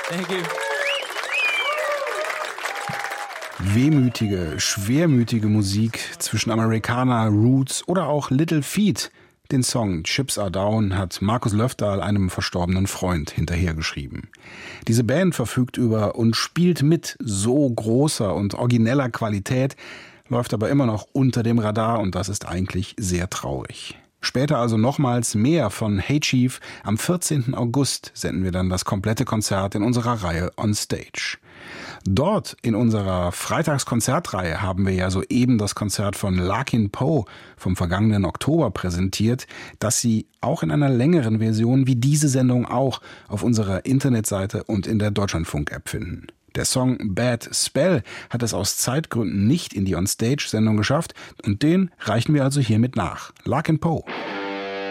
Thank you. Wehmütige, schwermütige Musik zwischen Americana, Roots oder auch Little Feat. Den Song Chips Are Down hat Markus Löfdahl einem verstorbenen Freund hinterhergeschrieben. Diese Band verfügt über und spielt mit so großer und origineller Qualität, läuft aber immer noch unter dem Radar und das ist eigentlich sehr traurig. Später also nochmals mehr von Hey Chief. Am 14. August senden wir dann das komplette Konzert in unserer Reihe On Stage. Dort in unserer Freitagskonzertreihe haben wir ja soeben das Konzert von Larkin Poe vom vergangenen Oktober präsentiert, das Sie auch in einer längeren Version wie diese Sendung auch auf unserer Internetseite und in der Deutschlandfunk-App finden. Der Song Bad Spell hat es aus Zeitgründen nicht in die On-Stage-Sendung geschafft und den reichen wir also hiermit nach. Larkin Poe.